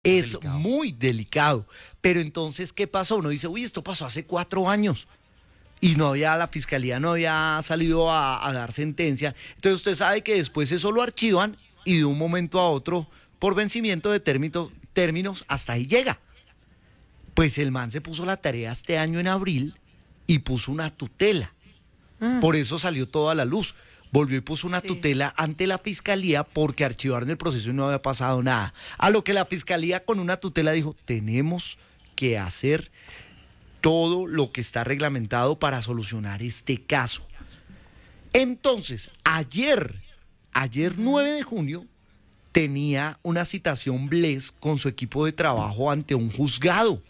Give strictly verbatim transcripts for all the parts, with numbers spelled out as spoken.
Es Delicado. muy delicado. Pero entonces, ¿qué pasó? Uno dice, uy, esto pasó hace cuatro años. Y no había, la fiscalía no había salido a, a dar sentencia. Entonces usted sabe que después eso lo archivan y de un momento a otro, por vencimiento de término- términos, hasta ahí llega. Pues el man se puso la tarea este año en abril y puso una tutela. Mm, Por eso salió toda la luz. Volvió y puso una Sí. tutela ante la fiscalía porque archivaron el proceso y no había pasado nada. A lo que la fiscalía con una tutela dijo, tenemos que hacer todo lo que está reglamentado para solucionar este caso. Entonces, ayer, ayer nueve de junio, tenía una citación Bless con su equipo de trabajo ante un juzgado,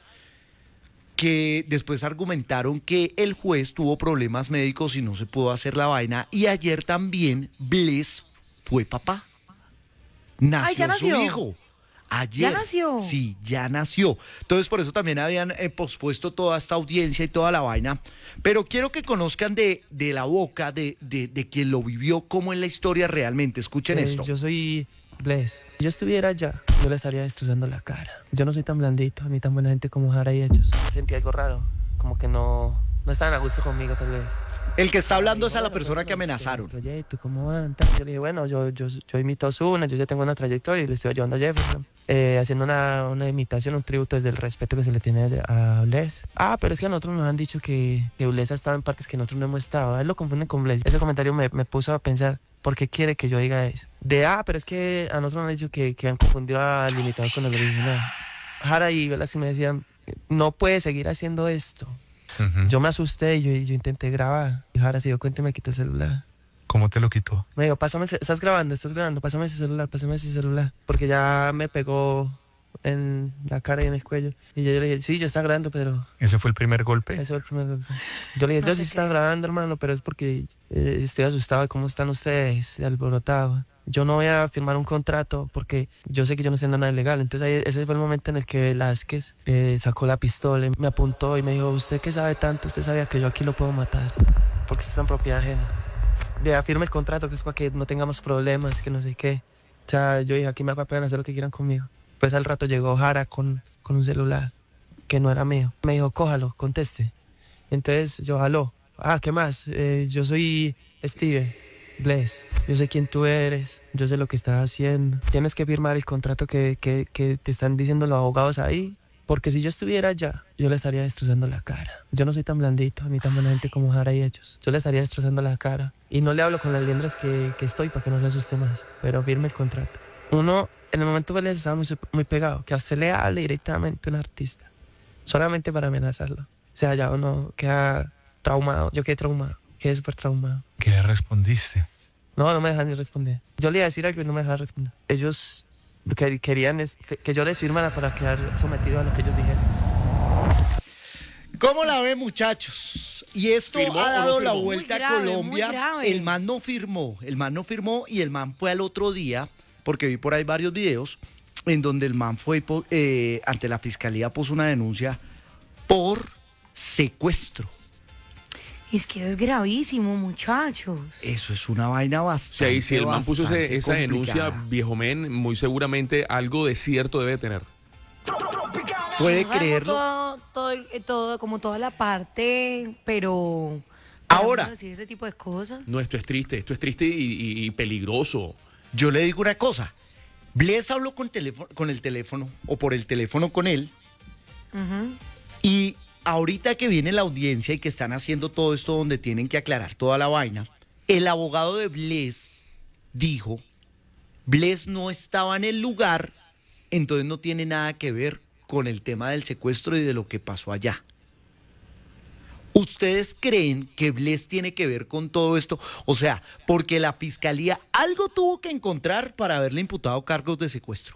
que después argumentaron que el juez tuvo problemas médicos y no se pudo hacer la vaina. Y ayer también Bless fue papá. Nació, Ay, ¿ya nació? su hijo. Ayer. ¿Ya nació? Sí, ya nació. Entonces, por eso también habían eh, pospuesto toda esta audiencia y toda la vaina. Pero quiero que conozcan de, de la boca de, de, de quien lo vivió, cómo es la historia realmente. Escuchen Eh, esto. Yo soy Bless. Si yo estuviera allá, yo le estaría destrozando la cara. Yo no soy tan blandito ni tan buena gente como Jara y ellos. Sentí algo raro, como que no, no estaban a gusto conmigo tal vez. El que está hablando es a la Bueno, persona bueno, que este, amenazaron. Proyecto, ¿cómo van? Tal. Yo le dije, bueno, yo, yo, yo imito a Ozuna, yo ya tengo una trayectoria y le estoy ayudando a Jefferson. Eh, haciendo una, una imitación, un tributo desde el respeto que se le tiene a Bless. Ah, pero es que a nosotros nos han dicho que, que Bless ha estado en partes que nosotros no hemos estado. A él lo confunden con Bless. Ese comentario me, me puso a pensar, ¿por qué quiere que yo diga eso? De, ah, pero es que a nosotros nos han dicho que, que han confundido al imitador con el original. Jara y Velázquez me decían, no puede seguir haciendo esto. Ujú. Yo me asusté y yo, y yo intenté grabar. Y Jara se dio cuenta y me quitó el celular. ¿Cómo te lo quitó? Me dijo, pásame, ese- estás grabando, estás grabando, pásame ese celular, pásame ese celular. Porque ya me pegó en la cara y en el cuello. Y yo le dije, sí, yo estaba grabando, pero ¿Ese fue el primer golpe? ese fue el primer golpe. Yo le dije, No yo sé sí estaba qué. grabando, hermano, pero es porque eh, estoy asustado de cómo están ustedes, alborotados. Yo no voy a firmar un contrato porque yo sé que yo no estoy haciendo nada ilegal. Entonces ahí, ese fue el momento en el que Velázquez eh, sacó la pistola, y me apuntó y me dijo, usted que sabe tanto, usted sabía que yo aquí lo puedo matar, porque usted está en propiedad ajena. Vea, firme el contrato que es para que no tengamos problemas, que no sé qué. O sea, yo dije, aquí me pueden hacer lo que quieran conmigo. Pues al rato llegó Jara con, con un celular que no era mío. Me dijo, cójalo, conteste. Entonces yo jaló. Ah, ¿qué más? Eh, yo soy Steve Bless. Yo sé quién tú eres. Yo sé lo que estás haciendo. Tienes que firmar el contrato que, que, que te están diciendo los abogados ahí. Porque si yo estuviera allá, yo le estaría destrozando la cara. Yo no soy tan blandito ni tan buena gente como Jara y ellos. Yo le estaría destrozando la cara. Y no le hablo con las liendras que, que estoy para que no se asuste más. Pero firme el contrato. Uno, en el momento que le estaba muy, muy pegado, que a usted le hable directamente a un artista. Solamente para amenazarlo. O sea, ya uno queda traumado. Yo quedé traumado. Quedé súper traumado. ¿Qué le respondiste? No, no me dejan ni responder. Yo le iba a decir algo y no me dejaban responder. Ellos lo que querían es que, que yo les firmara para quedar sometido a lo que ellos dijeran. ¿Cómo la ve, muchachos? Y esto ¿Firmó ha o no dado la firmó? vuelta Muy grave, a muy Colombia. grave. El man no firmó, el man no firmó y el man fue al otro día, porque vi por ahí varios videos, en donde el man fue po- eh, ante la fiscalía, puso una denuncia por secuestro. Es que eso es gravísimo, muchachos. Eso es una vaina bastante. Sí, si el man puso ese- bastante esa denuncia, complicada. viejo men, muy seguramente algo de cierto debe tener. Puede No sabemos creerlo. Todo, todo, eh, todo, como toda la parte, pero... Ahora. ¿podemos decir ese tipo de cosas? No, esto es triste, esto es triste y, y- y peligroso. Yo le digo una cosa. Bless habló con, teléfono, con el teléfono o por el teléfono con él. Ujú. Y ahorita que viene la audiencia y que están haciendo todo esto donde tienen que aclarar toda la vaina, el abogado de Bless dijo, Bless no estaba en el lugar, entonces no tiene nada que ver con el tema del secuestro y de lo que pasó allá. ¿Ustedes creen que Bless tiene que ver con todo esto? O sea, porque la fiscalía algo tuvo que encontrar para haberle imputado cargos de secuestro.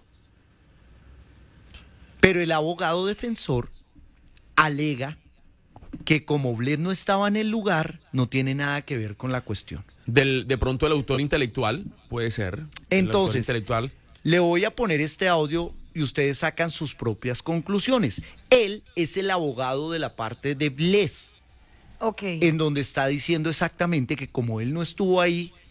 Pero el abogado defensor alega que como Bless no estaba en el lugar, no tiene nada que ver con la cuestión. Del, de pronto el autor intelectual, puede ser. El autor Entonces, intelectual. le voy a poner este audio y ustedes sacan sus propias conclusiones. Él es el abogado de la parte de Bless, Ok. en donde está diciendo exactamente que como él no estuvo ahí,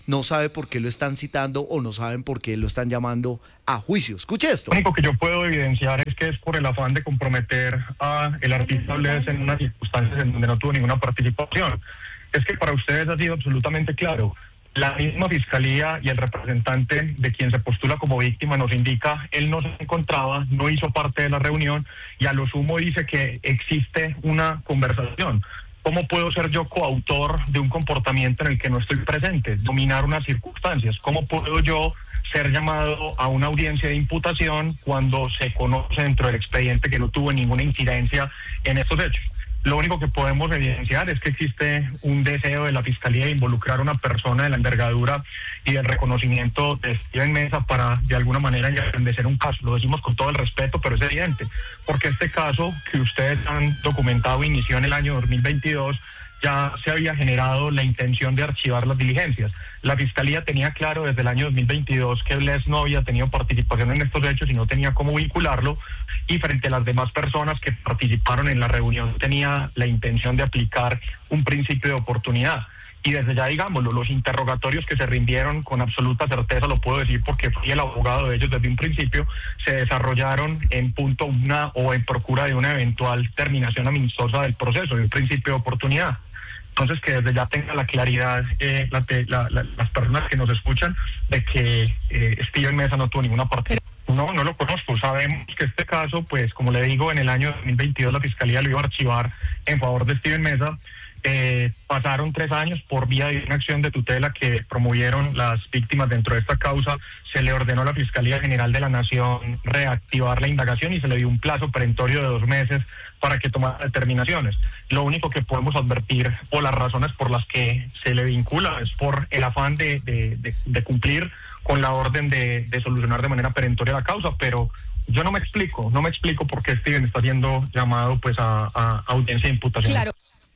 no sabe por qué lo están citando o no saben por qué lo están llamando a juicio. Escuche esto. Lo único que yo puedo evidenciar es que es por el afán de comprometer a el artista Bless en unas circunstancias en donde no tuvo ninguna participación. Es que para ustedes ha sido absolutamente claro. La misma fiscalía y el representante de quien se postula como víctima nos indica, él no se encontraba, no hizo parte de la reunión y a lo sumo dice que existe una conversación. ¿Cómo puedo ser yo coautor de un comportamiento en el que no estoy presente? Dominar unas circunstancias. ¿Cómo puedo yo ser llamado a una audiencia de imputación cuando se conoce dentro del expediente que no tuvo ninguna incidencia en estos hechos? Lo único que podemos evidenciar es que existe un deseo de la Fiscalía de involucrar a una persona de la envergadura y del reconocimiento de Steven Meza para, de alguna manera, engrandecer un caso. Lo decimos con todo el respeto, pero es evidente, porque este caso que ustedes han documentado inició en el año dos mil veintidós, ya se había generado la intención de archivar las diligencias. La Fiscalía tenía claro desde el año dos mil veintidós que Bless no había tenido participación en estos hechos y no tenía cómo vincularlo, y frente a las demás personas que participaron en la reunión tenía la intención de aplicar un principio de oportunidad. Y desde ya, digámoslo, los interrogatorios que se rindieron con absoluta certeza, lo puedo decir porque fui el abogado de ellos desde un principio, se desarrollaron en punto una o en procura de una eventual terminación amistosa del proceso, de un principio de oportunidad. Entonces, que desde ya tenga la claridad eh, la, la, la, las personas que nos escuchan de que eh, Steven Meza no tuvo ninguna parte. No, no lo conozco. Sabemos que este caso, pues, como le digo, en el año dos mil veintidós la Fiscalía lo iba a archivar en favor de Steven Meza. Eh, pasaron tres años por vía de una acción de tutela que promovieron las víctimas dentro de esta causa. Se le ordenó a la Fiscalía General de la Nación reactivar la indagación y se le dio un plazo perentorio de dos meses para que tomara determinaciones. Lo único que podemos advertir, o las razones por las que se le vincula, es por el afán de, de, de, de cumplir con la orden de, de solucionar de manera perentoria la causa, pero yo no me explico, no me explico por qué Steven está siendo llamado pues a, a audiencia de imputación. Claro.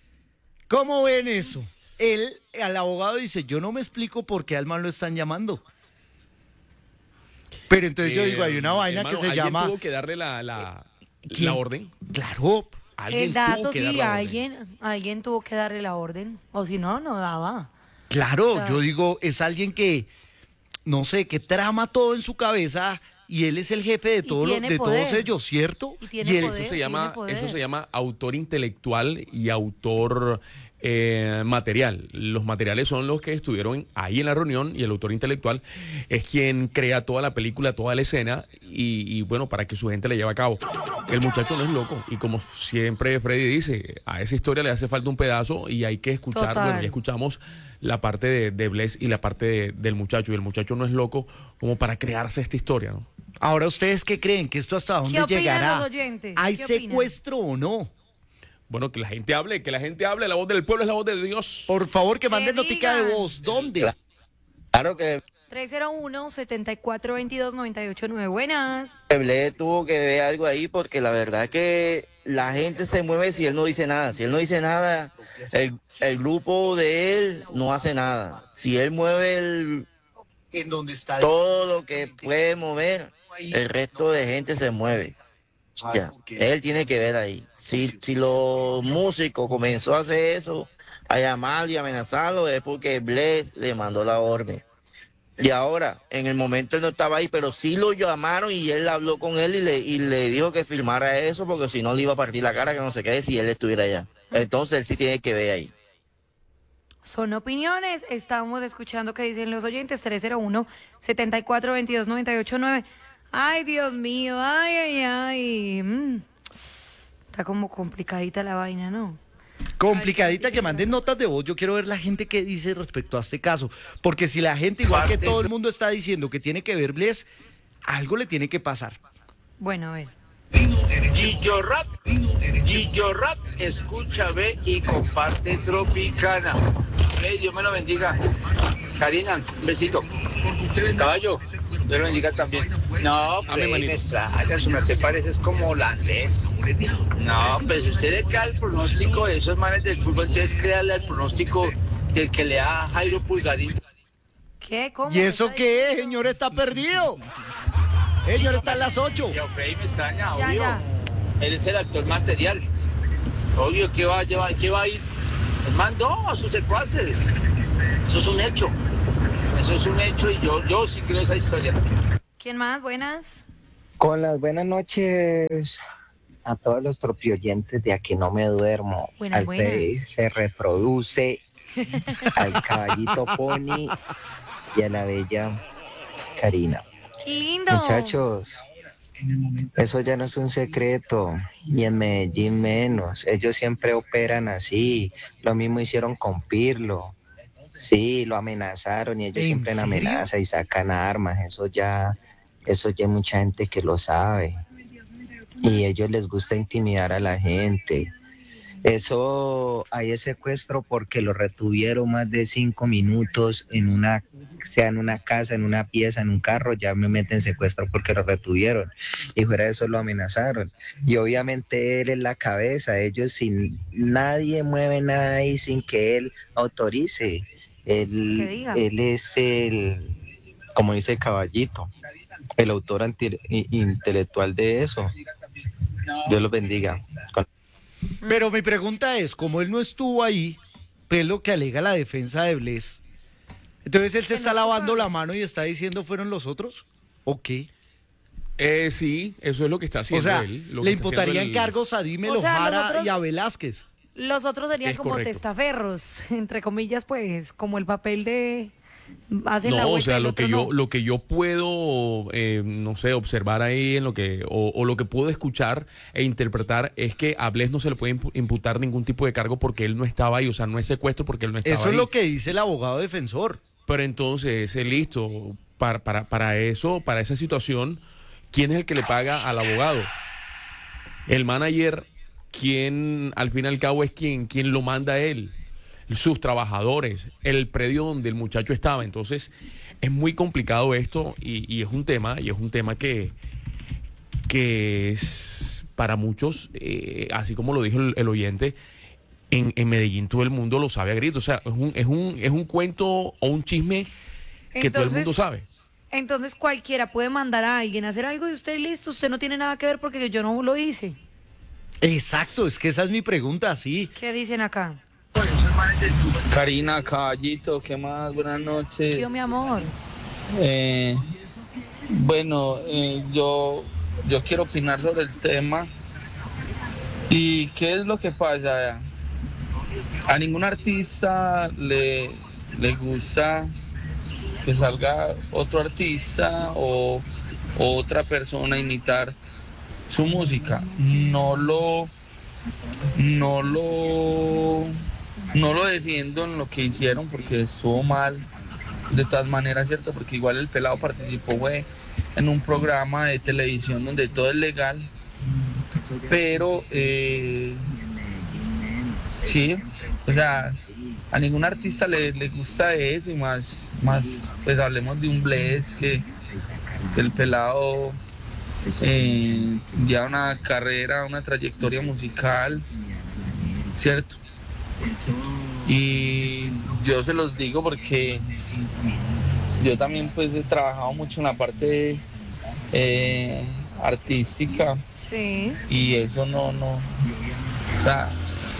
¿Cómo ven eso? Él, al abogado dice, yo no me explico por qué al man lo están llamando. Pero entonces yo Eh, digo, hay una vaina hermano, que se ¿alguien llama... tuvo que darle la, la, ¿Quién? la orden? Claro. ¿Alguien El dato, tuvo que dar sí, la orden? alguien, alguien tuvo que darle la orden. O si no, no daba. Claro, Claro. yo digo, es alguien que, no sé, que trama todo en su cabeza y él es el jefe de, todo lo- tiene de poder. todos ellos, ¿cierto? Y tiene él, poder. Eso se llama, tiene poder. eso se llama autor intelectual y autor eh, material. Los materiales son los que estuvieron ahí en la reunión y el autor intelectual es quien crea toda la película, toda la escena y, y bueno, para que su gente la lleve a cabo. El muchacho no es loco y como siempre Freddy dice, a esa historia le hace falta un pedazo y hay que escuchar, Total. bueno, ya escuchamos la parte de, de Bless y la parte de- del muchacho y el muchacho no es loco como para crearse esta historia, ¿no? Ahora, ¿ustedes qué creen? ¿Que esto hasta dónde opinan llegará? los oyentes? ¿Hay ¿Qué opinan? secuestro o no? Bueno, que la gente hable, que la gente hable, la voz del pueblo es la voz de Dios. Por favor, que manden Que notica de digan. voz. ¿Dónde? Claro que tres cero uno, setenta y cuatro veintidós, noventa y ocho nueve. Buenas. Bless tuvo que ver algo ahí porque la verdad es que la gente se mueve si él no dice nada. Si él no dice nada, el, el grupo de él no hace nada. Si él mueve el, En donde está todo lo que puede mover, el resto de gente se mueve. Ya, él tiene que ver ahí. Si, si los músicos comenzó a hacer eso, a llamarlo y amenazarlo, es porque Bless le mandó la orden. Y ahora, en el momento él no estaba ahí, pero sí lo llamaron y él habló con él y le, y le dijo que firmara eso, porque si no le iba a partir la cara, que no se quede si él estuviera allá. Entonces él sí tiene que ver ahí. Son opiniones. Estamos escuchando qué dicen los oyentes. tres cero uno, setenta y cuatro veintidós, noventa y ocho nueve. Ay, Dios mío. Ay, ay, ay. Mm. Está como complicadita la vaina, ¿no? Complicadita, que manden notas de voz. Yo quiero ver la gente que dice respecto a este caso. Porque si la gente, igual que todo el mundo está diciendo que tiene que ver Bless, algo le tiene que pasar. Bueno, a ver. Gillo Rap, Gillo Rap, escucha, ve y comparte Tropicana. Hey, Dios me lo bendiga. Karina, un besito. Caballo, Dios lo bendiga también. No, Amén, pues, manito. me extraña, su merced parece es como holandés. No, pues usted le crea el pronóstico de esos manes del fútbol, entonces créale el pronóstico del que le da a Jairo Pulgarín. ¿Qué? ¿Cómo? ¿Y eso ¿Está qué es, diciendo? señor? Está perdido. Señor, está en las ocho. Ya, Freddy me extraña, Ya, obvio. ya. Él es el actor material. Obvio que va a llevar, que va a ir. El man, no, a sus secuaces. Eso es un hecho. Eso es un hecho y yo, yo sí creo esa historia. ¿Quién más? Buenas. Con las buenas noches a todos los tropioyentes de Aquí No Me Duermo. Buenas, al buenas. Fede se reproduce, al caballito Pony y a la bella Karina. Lindo. Muchachos, eso ya no es un secreto, y en Medellín menos. Ellos siempre operan así. Lo mismo hicieron con Pirlo. Sí, lo amenazaron y ellos ¿En siempre en serio? amenaza y sacan armas. Eso ya, eso ya hay mucha gente que lo sabe. Y a ellos les gusta intimidar a la gente. Eso, ahí es secuestro porque lo retuvieron más de cinco minutos en una, sea en una casa, en una pieza, en un carro, ya me meten secuestro porque lo retuvieron. Y fuera de eso lo amenazaron. Y obviamente él es la cabeza, ellos sin, nadie mueve nada ahí sin que él autorice. Que Él, diga. él es el, como dice el caballito, el autor anti- i- intelectual de eso. Dios los bendiga. Con- Pero mi pregunta es, como él no estuvo ahí, pues lo que alega la defensa de Bless, entonces él se Que está no estuvo lavando ahí. la mano y está diciendo ¿fueron los otros? ¿O qué? Eh, sí, eso es lo que está O haciendo sea, él. Lo que le está haciendo imputarían el- cargos a Dime O sea, Lojara nosotros- y a Velázquez. Los otros serían Es como correcto. testaferros, entre comillas, pues, como el papel de... Hacen la No, o vuelta y sea, el lo otro que yo, no. lo que yo puedo, eh, no sé, observar ahí en lo que, o, o lo que puedo escuchar e interpretar es que a Bless no se le puede impu- imputar ningún tipo de cargo porque él no estaba ahí, o sea, no es secuestro porque él no estaba Eso ahí. es lo que dice el abogado defensor. Pero entonces, eh, listo, para, para, para eso, para esa situación, ¿quién es el que le paga al abogado? El manager, ¿quién al fin y al cabo es quien, quien lo manda a él? Sus trabajadores, el predio donde el muchacho estaba. Entonces, es muy complicado esto y, y es un tema, y es un tema que, que es para muchos, eh, así como lo dijo el, el oyente, en, en Medellín todo el mundo lo sabe a gritos. O sea, es un, es un, es un cuento o un chisme que todo el mundo Entonces- sabe. Entonces cualquiera puede mandar a alguien a hacer algo y usted listo, usted no tiene nada que ver porque yo no lo hice. Exacto, es que esa es mi pregunta, sí. ¿Qué dicen acá? Karina, caballito, ¿qué más? Buenas noches. Tío, mi amor. Eh, bueno, eh, yo, yo quiero opinar sobre el tema. ¿Y qué es lo que pasa? A ningún artista le, le gusta que salga otro artista o, o otra persona a imitar su música. No lo, no lo, no lo defiendo en lo que hicieron porque estuvo mal. De todas maneras, cierto, porque igual el pelado participó fue en un programa de televisión donde todo es legal, pero eh, sí, o sea, a ningún artista le, le gusta eso y más, más, pues hablemos de un Bless que, que el pelado eh, ya una carrera, una trayectoria musical, cierto. Y yo se los digo porque yo también pues he trabajado mucho en la parte eh, artística Sí. y eso no, no, o sea,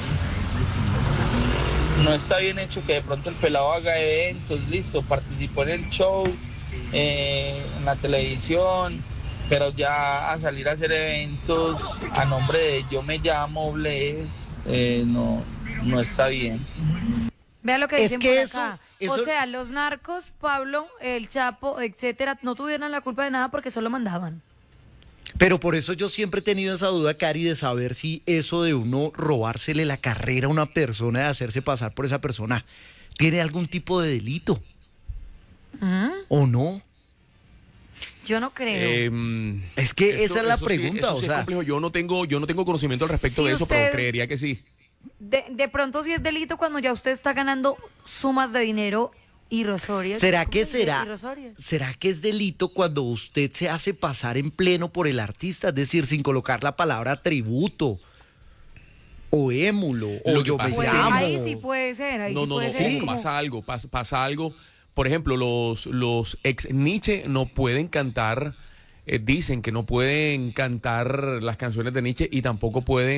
no está bien hecho que de pronto el pelado haga eventos, listo, participó en el show, eh, en la televisión, pero ya a salir a hacer eventos a nombre de yo me llamo Bless, eh, no, no está bien. Vea lo que Es dicen que por eso- acá. eso- O sea, los narcos, Pablo, el Chapo, etcétera, no tuvieron la culpa de nada porque solo mandaban. Pero por eso yo siempre he tenido esa duda, Cari, de saber si eso de uno robársele la carrera a una persona, de hacerse pasar por esa persona, tiene algún tipo de delito ¿Mm? o no. Yo no creo. Eh, Es que esto- esa es la eso sí- pregunta, eso o sí es sea. complejo. Yo no tengo, yo no tengo conocimiento al respecto Si de eso, usted- pero creería que sí. De, de pronto sí es delito cuando ya usted está ganando sumas de dinero irrisorias. ¿Será ¿Cómo que se dice? será, Irrisorias. será que es delito cuando usted se hace pasar en pleno por el artista? Es decir, sin colocar la palabra tributo o émulo o Lo que yo me pasa Pues, es que- llamo. ahí sí puede ser, ahí No, sí no, puede no, ser. sí. es como- pasa algo, pasa, pasa algo. Por ejemplo, los, los ex Nietzsche no pueden cantar, eh, dicen que no pueden cantar las canciones de Nietzsche y tampoco pueden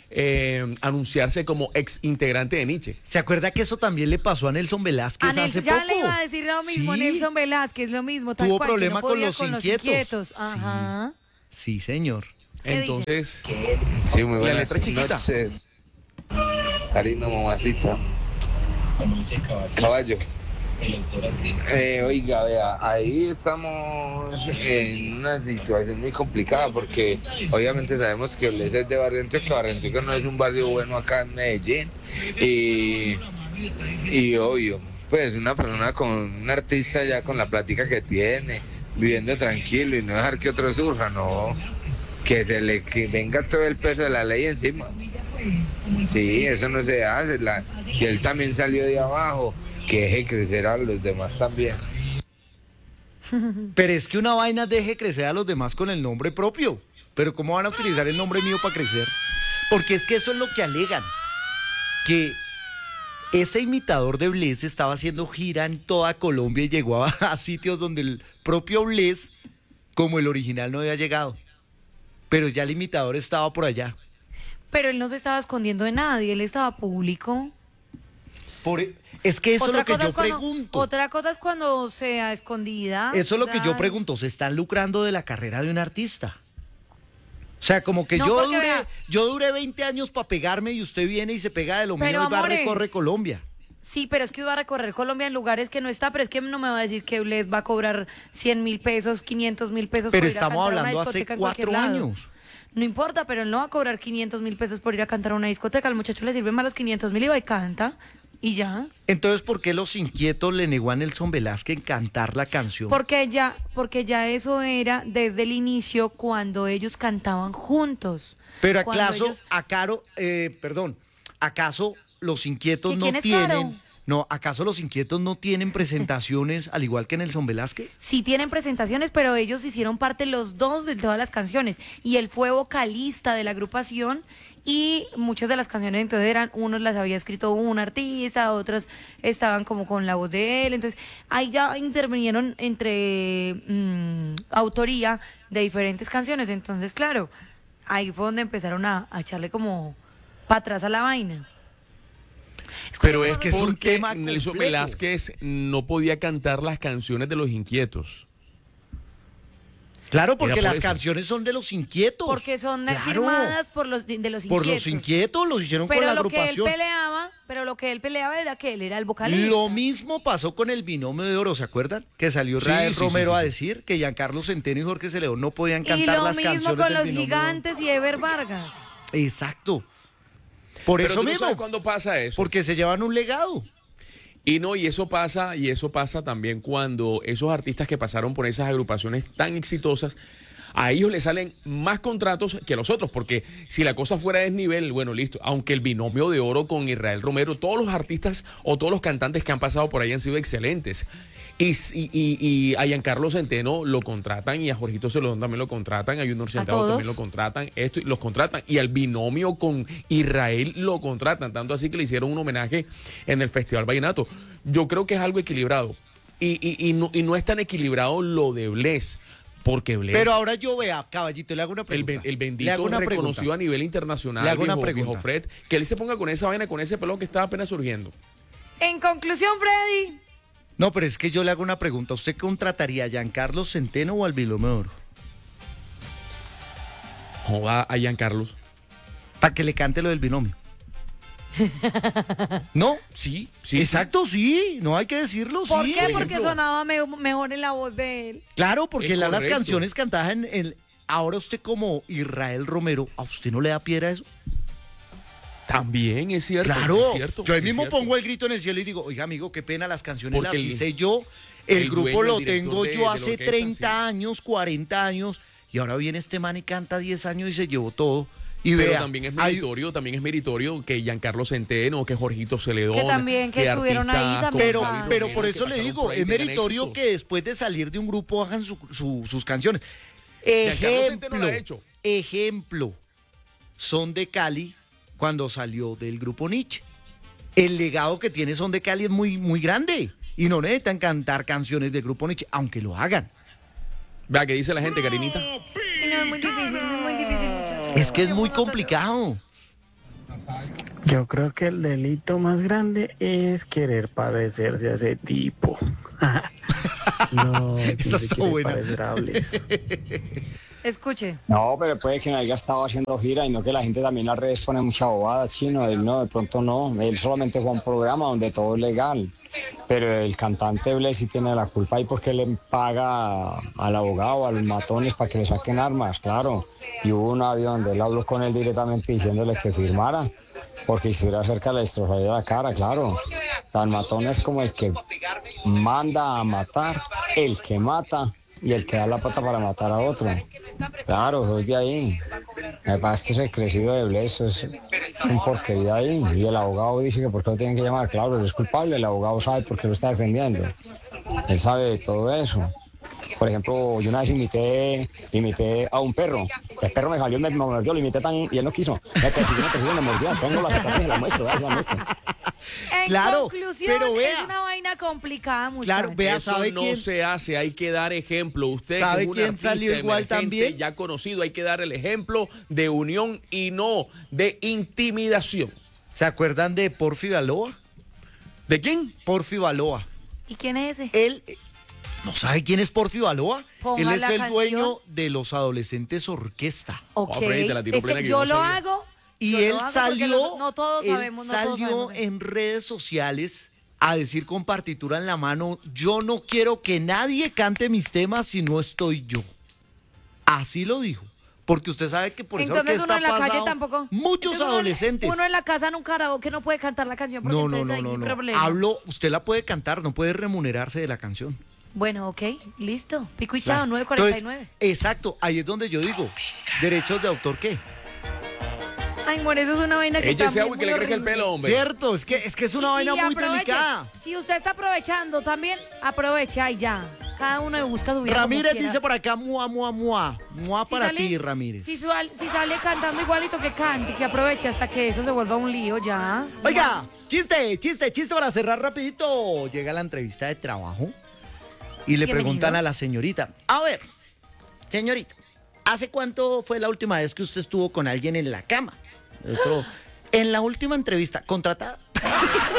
eh, anunciarse como ex integrante de Nietzsche. ¿Se acuerda que eso también le pasó a Nelson Velázquez A Nelson, hace ya poco? le iba a decir lo mismo, Sí. Nelson Velázquez, lo mismo. Tal Tuvo cual, que problema no con podía los inquietos. Ajá. Sí, señor. ¿Qué dice? Entonces, Sí, muy la buenas letra chiquita. noches. Cariño, mamacita. Caballo. Eh, oiga, vea, ahí estamos en una situación muy complicada porque obviamente sabemos que Oblés es de Barrio que Barrio no es un barrio bueno acá en Medellín y, y obvio, pues una persona con un artista ya con la plática que tiene, viviendo tranquilo y no dejar que otro surja, no, que se le que venga todo el peso de la ley encima. Sí, eso no se hace, la, si él también salió de abajo, que deje crecer a los demás también. Pero es que una vaina deje crecer a los demás con el nombre propio. Pero ¿cómo van a utilizar el nombre mío para crecer? Porque es que eso es lo que alegan. Que ese imitador de Bless estaba haciendo gira en toda Colombia y llegó a, a sitios donde el propio Bless, como el original, no había llegado. Pero ya el imitador estaba por allá. Pero él no se estaba escondiendo de nadie, él estaba público. Por, es que eso Otra es lo que cosa yo es cuando- pregunto. Otra cosa es cuando sea escondida. Eso es lo o que sea, yo pregunto. ¿Se están lucrando de la carrera de un artista? O sea, como que No, yo, porque duré, vea- yo duré veinte años para pegarme y usted viene y se pega de lo mío Pero, y va a amores, recorrer Colombia. Sí, pero es que iba a recorrer Colombia en lugares que no está, pero es que no me va a decir que les va a cobrar cien mil pesos, quinientos mil pesos Pero por ir a estamos cantar a una hablando hace discoteca en cualquier cuatro lado. años. No importa, pero él no va a cobrar quinientos mil pesos por ir a cantar a una discoteca. Al muchacho le sirven más los quinientos mil y va y canta. Y ya. Entonces, ¿por qué Los Inquietos le negó a Nelson Velázquez cantar la canción? Porque ya, porque ya eso era desde el inicio cuando ellos cantaban juntos. Pero Cuando acaso, ellos- acaro, eh, perdón, ¿acaso Los Inquietos ¿Que no quién es tienen... Caro? No, ¿acaso Los Inquietos no tienen presentaciones al igual que Nelson Velázquez? Sí tienen presentaciones, pero ellos hicieron parte los dos de todas las canciones. Y él fue vocalista de la agrupación y muchas de las canciones entonces eran, unos las había escrito un artista, otras estaban como con la voz de él. Entonces ahí ya intervinieron entre mm, autoría de diferentes canciones. Entonces, claro, ahí fue donde empezaron a, a echarle como para atrás a la vaina. Pero es que es un porque tema Nelson complejo. Velázquez no podía cantar las canciones de Los Inquietos. Claro, porque Era por las eso. canciones son de Los Inquietos. Porque son Claro. firmadas por los de los Por inquietos. Los Inquietos, los hicieron Pero con la lo que él agrupación. peleaba, pero lo que él peleaba era que él era el vocalista. Lo mismo pasó con el binomio de oro, ¿se acuerdan? Que salió Sí, Israel sí, Romero sí, sí, a sí. decir que Giancarlo Centeno y Jorge Celedón no podían Y cantar lo las mismo canciones con del los binomio de oro. gigantes y Ever Vargas. Exacto. Por Pero eso tú no mismo, sabes cuándo pasa eso. porque se llevan un legado. Y no, y eso pasa, y eso pasa también cuando esos artistas que pasaron por esas agrupaciones tan exitosas, a ellos les salen más contratos que a los otros, porque si la cosa fuera de desnivel, bueno, listo, aunque el binomio de oro con Israel Romero, todos los artistas o todos los cantantes que han pasado por ahí han sido excelentes. Y, y, y, y a Giancarlo Centeno lo contratan, y a Jorgito Celedón también lo contratan, a Junior Centeno todos? también lo contratan, esto, y los contratan, y al binomio con Israel lo contratan, tanto así que le hicieron un homenaje en el Festival Vallenato. Yo creo que es algo equilibrado, y, y, y, no, y no es tan equilibrado lo de Bless, porque Bless, Pero ahora yo vea, caballito, le hago una el, pregunta. ben- el Le bendito hago una reconocido pregunta. a nivel internacional, Le hago una viejo- pregunta. viejo Fred, que él se ponga con esa vaina, con ese pelón que está apenas surgiendo. En conclusión, Freddy, No, pero es que yo le hago una pregunta. ¿Usted contrataría a Giancarlo Centeno o al binomio de oro? Joda a Giancarlos. Para que le cante lo del binomio. No, sí, Sí, exacto, sí, no hay que decirlo, ¿por sí. qué? Porque ejemplo. sonaba me- mejor en la voz de él. Claro, porque Es la- las correcto. canciones cantadas en el... Ahora usted como Israel Romero, ¿a usted no le da piedra eso? También es cierto. Claro, es cierto, yo ahí es mismo cierto. pongo el grito en el cielo y digo, oiga amigo, qué pena, las canciones Porque las el- hice yo, el, el grupo dueño, lo el director tengo de- yo de la hace orquesta, treinta sí. años, cuarenta años, y ahora viene este man y canta diez años y se llevó todo. Y Pero vea, también es hay- meritorio, también es meritorio que Giancarlo Centeno, que Jorgito Celedón, Que también, que estuvieron ahí artistas también. Pero, como Claro. Javi pero Romero por que eso le pasaron digo, por ahí es tengan meritorio éxito. que después de salir de un grupo hagan su- su- sus canciones. Giancarlo Centeno Ejemplo, lo ha hecho. ejemplo, Son de Cali cuando salió del grupo Nietzsche. El legado que tiene Son de Cali es muy, muy grande y no necesitan cantar canciones del grupo Nietzsche, aunque lo hagan. Vea, ¿qué dice la gente, Karinita? Y no, es muy difícil, es muy difícil, muchachos. Es que es muy complicado. Yo creo que el delito más grande es querer parecerse a ese tipo. No, Esa se está quiere buena. parecer a Bles. Escuche. No, pero puede que no haya estado haciendo gira y no que la gente también en las redes pone mucha bobada, chino. Él no, de pronto no. Él solamente fue a un programa donde todo es legal. Pero el cantante Bles sí tiene la culpa ahí porque le paga al abogado, a los matones para que le saquen armas, claro. Y hubo un audio donde él habló con él directamente diciéndole que firmara, porque si hubiera cerca le destrozaría la cara, claro. Tan matón es como el que manda a matar, el que mata y el que da la pata para matar a otro. Claro, eso es de ahí. Me pasa que ese crecido de Bles es un porquería ahí. Y el abogado dice que por qué lo tienen que llamar. Claro, él es culpable, el abogado sabe por qué lo está defendiendo. Él sabe de todo eso. Por ejemplo, yo una vez imité, imité a un perro. El perro me salió, me, me mordió, lo imité tan y él no quiso. Me persiguió, me persiguió, me mordió. Tengo la cicatriz, la muestro, la muestro. En Claro, conclusión, pero vea. es una vaina complicada, muchachos. Claro, vea, Eso ¿sabe no quién? se hace, hay que dar ejemplo. Usted ¿Sabe que es un quién artista salió igual emergente, también? ya conocido, hay que dar el ejemplo de unión y no de intimidación. ¿Se acuerdan de Porfi Baloa? ¿De quién? Porfi Baloa. ¿Y quién es ese? Él, eh, ¿no sabe quién es Porfi Baloa? Ponga Él es la el canción. dueño de los Adolescentes Orquesta. Ok, Oh, Freddy, te la tiró es plena que que yo yo no lo sabía. hago. Y yo él lo hago porque salió, los- no todos él sabemos, no todos salió sabemos. en redes sociales a decir con partitura en la mano, yo no quiero que nadie cante mis temas si no estoy yo. Así lo dijo. Porque usted sabe que por esa Entonces uno orquesta en la calle pasado tampoco. muchos Entonces, uno en- adolescentes. Uno en la casa en un karaoke no puede cantar la canción porque No, no, entonces no, hay no, un no. problema. Hablo, usted la puede cantar, no puede remunerarse de la canción. Bueno, ok, listo. Pico y chao, Claro. nueve cuarenta y nueve. Entonces, exacto, ahí es donde yo digo, derechos de autor, ¿qué? Ay, amor, eso es una vaina que Ella ese también agua y que muy le crezca el horrible. pelo, hombre. Cierto, es que, es que es una Y- vaina y muy aproveche. delicada. Si usted está aprovechando también, aprovecha y ya. Cada uno busca su vida como Ramírez quiera. dice por acá, mua, mua, mua. Mua Si para sale- ti, Ramírez. Si, sual- si sale cantando igualito que cante, que aproveche hasta que eso se vuelva un lío ya. Oiga, chiste, chiste, chiste para cerrar rapidito. Llega la entrevista de trabajo y le Bienvenido. preguntan a la señorita, a ver, señorita, ¿hace cuánto fue la última vez que usted estuvo con alguien en la cama? El otro, en la última entrevista, contratada.